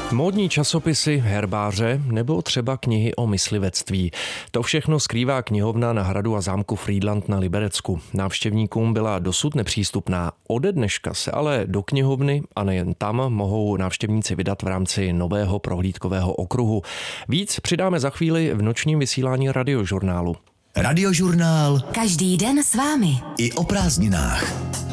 Módní časopisy, herbáře nebo třeba knihy o myslivectví. To všechno skrývá knihovna na hradu a zámku Frýdlant na Liberecku. Návštěvníkům byla dosud nepřístupná. Ode dneška se ale do knihovny a nejen tam mohou návštěvníci vydat v rámci nového prohlídkového okruhu. Víc přidáme za chvíli v nočním vysílání Radiožurnálu. Radiožurnál. Každý den s vámi. I o prázdninách.